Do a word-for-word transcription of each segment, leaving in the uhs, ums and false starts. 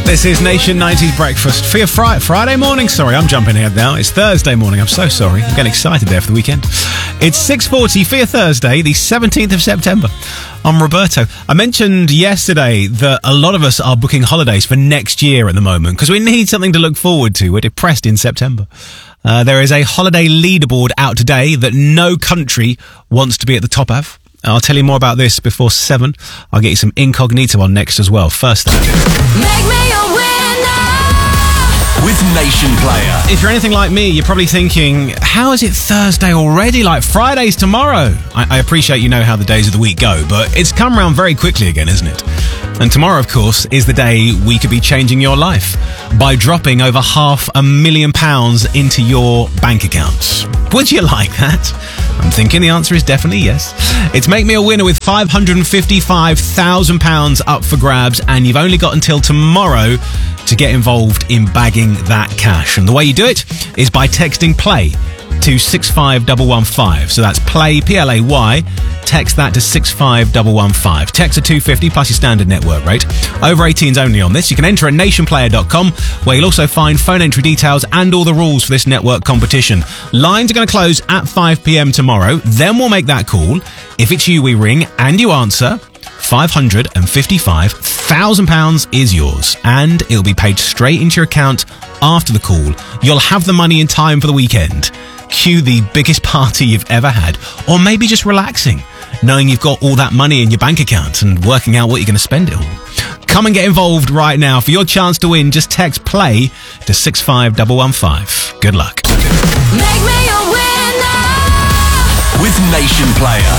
This is Nation nineties Breakfast for your fri- Friday morning. Sorry, I'm jumping ahead now. It's Thursday morning. I'm so sorry. I'm getting excited there for the weekend. It's six forty for your Thursday, the seventeenth of September. I'm Roberto. I mentioned yesterday that a lot of us are booking holidays for next year at the moment because we need something to look forward to. We're depressed in September. Uh, there is a holiday leaderboard out today that no country wants to be at the top of. I'll tell you more about this before seven. I'll get you some incognito on next as well. First up. Make me a winner with Nation Player. If you're anything like me, you're probably thinking, how is it Thursday already? Like, Friday's tomorrow. I, I appreciate you know how the days of the week go, but it's come around very quickly again, isn't it? And tomorrow, of course, is the day we could be changing your life by dropping over half a million pounds into your bank account. Would you like that? I'm thinking the answer is definitely yes. It's Make Me a Winner with five hundred fifty-five thousand pounds up for grabs, and you've only got until tomorrow to get involved in bagging that cash. And the way you do it is by texting PLAY to six five one one five. So that's PLAY, P L A Y. Text that to six five one one five. Text at two fifty plus your standard network rate. Over eighteens only on this. You can enter at nation player dot com, where you'll also find phone entry details and all the rules for this network competition. Lines are going to close at five p.m. tomorrow. Then we'll make that call. If it's you we ring and you answer, five hundred fifty-five thousand pounds is yours, and it'll be paid straight into your account after the call. You'll have the money in time for the weekend. Cue the biggest party you've ever had, or maybe just relaxing, knowing you've got all that money in your bank account and working out what you're going to spend it all. Come and get involved right now. For your chance to win, just text PLAY to six five one one five. Good luck. Make me a winner with Nation Player.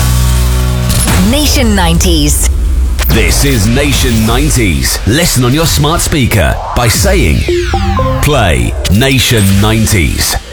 Nation nineties. This is Nation nineties. Listen on your smart speaker by saying Play Nation nineties.